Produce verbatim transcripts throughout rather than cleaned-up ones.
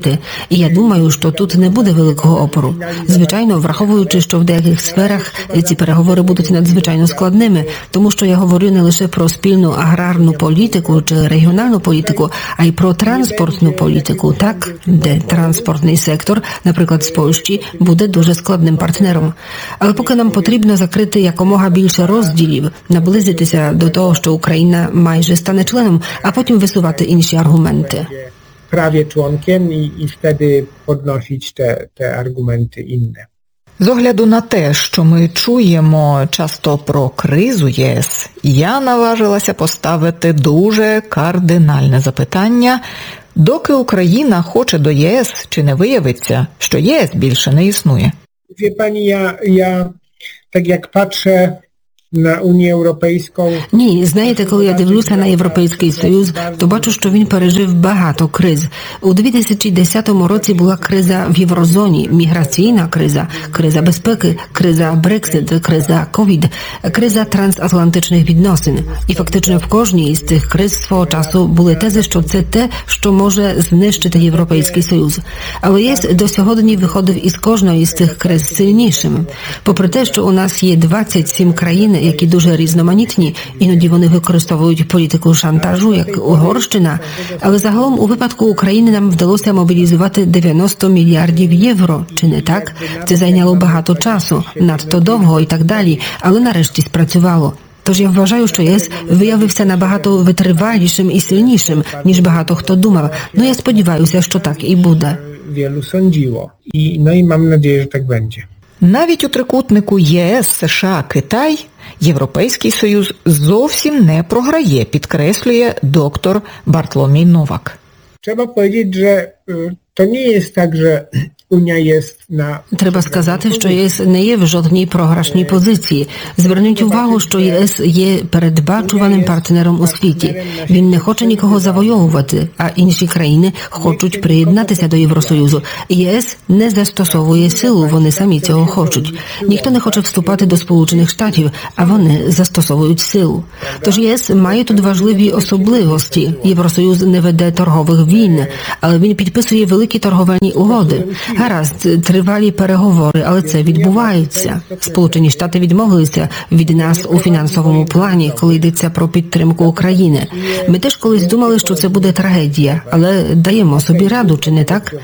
говорити. І я думаю, що тут не буде великого опору. Звичайно, враховуючи, що в деяких сферах ці переговори будуть надзвичайно складними, тому що я говорю не лише про спільну аграрну політику чи регіональну політику, а й про транспортну політику, так, де транспортний сектор, наприклад, з Польщі, буде дуже складним партнером. Але поки нам потрібно закрити якомога більше розділів, наблизитися до того, що Україна майже стане членом, а потім висувати інші аргументи. Prawie członkiem i, i wtedy podnosić te, te argumenty inne. З огляду на те, що ми чуємо часто про кризу ЄС, я наважилася поставити дуже кардинальне запитання. Доки Україна хоче до ЄС, чи не виявиться, що ЄС більше не існує? Wie pani, ja, ja tak jak patrzę на Unię Європейську. Ні, знаєте, коли я дивлюся на Європейський Союз, то бачу, що він пережив багато криз. У дві тисячі десятому році була криза в Єврозоні, міграційна криза, криза безпеки, криза Брексит, криза ковід, криза трансатлантичних відносин. І фактично в кожній із цих криз свого часу були тези, що це те, що може знищити Європейський Союз. Але ЄС до сьогодні виходив із кожної з цих криз сильнішим. Попри те, що у нас є двадцять сім країн, які дуже різноманітні, іноді вони використовують політику шантажу, як Угорщина, але загалом у випадку України нам вдалося мобілізувати дев'яносто мільярдів євро, чи не так? Це зайняло багато часу, надто довго і так далі, але нарешті спрацювало. Тож я вважаю, що ЄС виявився набагато витривалішим і сильнішим, ніж багато хто думав. Ну, я сподіваюся, що так і буде. Wielu sądziło. I, no i mam nadzieję, że tak będzie. Навіть у трикутнику ЄС, США, Китай Європейський Союз зовсім не програє, підкреслює доктор Bartłomiej Nowak. Trzeba powiedzieć, że to nie jest tak, że Unia jest na... Треба сказати, що ЄС не є в жодній програшній позиції. Зверніть увагу, що ЄС є передбачуваним партнером у світі. Він не хоче нікого завойовувати, а інші країни хочуть приєднатися до Євросоюзу. ЄС не застосовує силу, вони самі цього хочуть. Ніхто не хоче вступати до Сполучених Штатів, а вони застосовують силу. Тож ЄС має тут важливі особливості. Євросоюз не веде торгових війн, але він підписує великі торговельні угоди. Гаразд, тривалі переговори, але це відбувається. Сполучені Штати відмовилися від нас у фінансовому плані, коли йдеться про підтримку України. Ми теж колись думали, що це буде трагедія, але даємо собі раду, чи не так?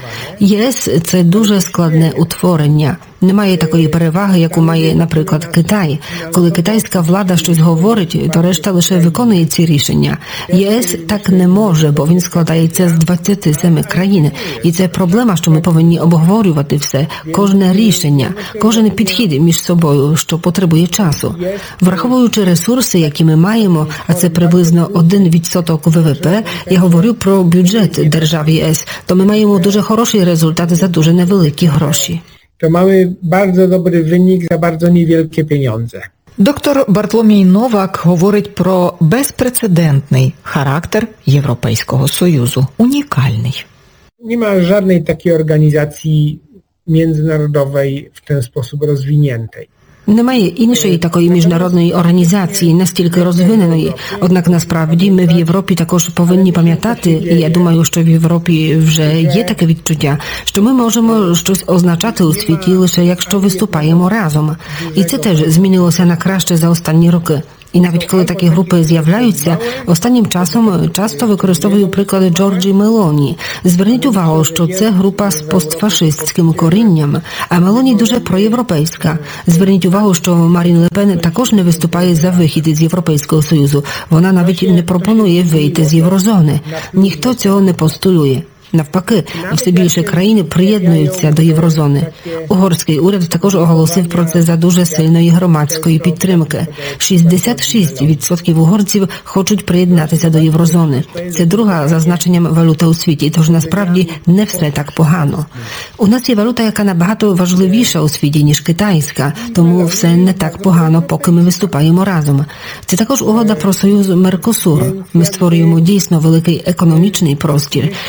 ЄС – це дуже складне утворення. Немає такої переваги, яку має, наприклад, Китай. Коли китайська влада щось говорить, то решта лише виконує ці рішення. ЄС так не може, бо він складається з двадцяти семи країн. І це проблема, що ми повинні обговорювати все, кожне рішення, кожен підхід між собою, що потребує часу. Враховуючи ресурси, які ми маємо, а це приблизно один відсоток ВВП, я говорю про бюджет держав ЄС, то ми маємо дуже хороший результат за дуже невеликі гроші. To mamy bardzo dobry wynik za bardzo niewielkie pieniądze. Доктор Bartłomiej Nowak говорить про безпрецедентний характер Європейського Союзу. Унікальний. Nie ma żadnej takiej organizacji międzynarodowej w ten sposób rozwiniętej. Немає іншої такої міжнародної організації, настільки розвиненої. Однак насправді ми в Європі також повинні пам'ятати, і я думаю, що в Європі вже є таке відчуття, що ми можемо щось означати у світі лише якщо виступаємо разом. І це теж змінилося на краще за останні роки. І навіть коли такі групи з'являються, останнім часом часто використовую приклади Джорджі Мелоні. Зверніть увагу, що це група з постфашистським корінням, а Мелоні дуже проєвропейська. Зверніть увагу, що Марін Ле Пен також не виступає за вихід із Європейського Союзу. Вона навіть не пропонує вийти з Єврозони. Ніхто цього не постулює. Навпаки, все більше країн приєднуються до Єврозони. Угорський уряд також оголосив про це за дуже сильної громадської підтримки. шістдесят шість відсотків угорців хочуть приєднатися до Єврозони. Це друга за значенням валюта у світі, тож насправді не все так погано. У нас є валюта, яка набагато важливіша у світі, ніж китайська, тому все не так погано, поки ми виступаємо разом. Це також угода про союз Меркосур. Ми створюємо дійсно великий економічний простір. Це значно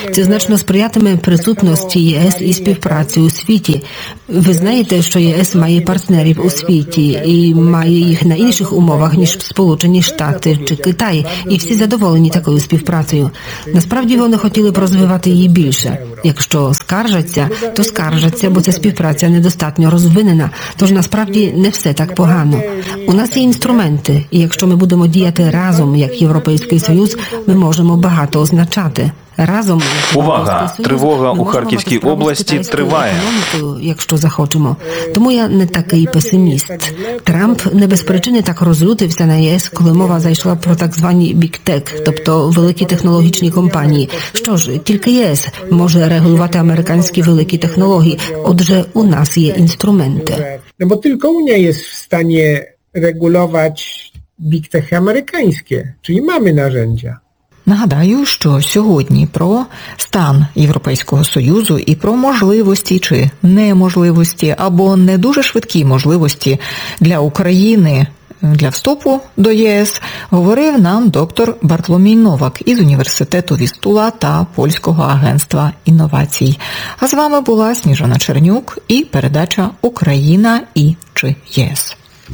значно сприятиме присутності ЄС і співпраці у світі. Ви знаєте, що ЄС має партнерів у світі і має їх на інших умовах, ніж Сполучені Штати чи Китай, і всі задоволені такою співпрацею. Насправді вони хотіли б розвивати її більше. Якщо скаржаться, то скаржаться, бо ця співпраця недостатньо розвинена, тож насправді не все так погано. У нас є інструменти, і якщо ми будемо діяти разом, як Європейський Союз, ми можемо багато означати. Разом Увага! Тривога у Харківській області триває. Якщо захочемо. Тому я не такий песиміст. Трамп не без причини так розлютився на ЄС, коли мова зайшла про так звані бік-тек, тобто великі технологічні компанії. Що ж, тільки ЄС може регулювати американські великі технології. Отже, у нас є інструменти. No bo tylko Unia jest w stanie regulować big techy amerykańskie, czyli mamy narzędzia. Нагадаю, що сьогодні про стан Європейського Союзу і про можливості чи неможливості або не дуже швидкі можливості для України для вступу до ЄС говорив нам доктор Бартоломій Новак із Університету Вістула та Польського агентства інновацій. А з вами була Сніжана Чернюк і передача «Україна і чи ЄС».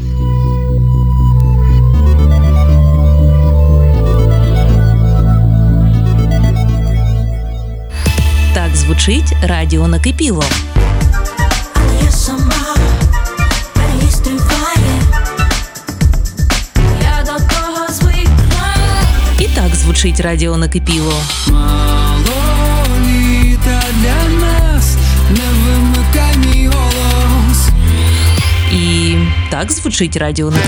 Так звучить радіо «Накипіло». Я сама перестріває, я до того звикла. І так звучить радіо «Накипіло». Мало літа для нас, не вимикай мій голос. І так звучить радіо «Накипіло».